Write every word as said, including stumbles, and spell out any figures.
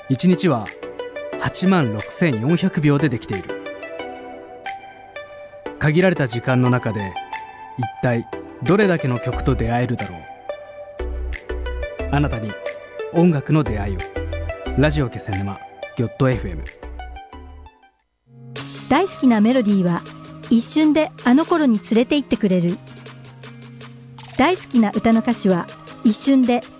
いちにちははちまんろくせんよんひゃくびょうでできている。限られた時間の中で一体どれだけの曲と出会えるだろう。あなたに音楽の出会いを。ラジオ気仙沼 ドット エフエム。 大好きなメロディーは一瞬であの頃に連れて行ってくれる。大好きな歌の歌詞は一瞬で